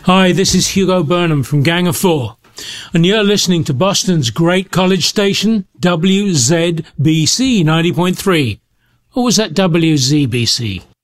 Hi, this is Hugo Burnham from Gang of Four, and you're listening to Boston's great college station, WZBC 90.3. Or was that WZBC?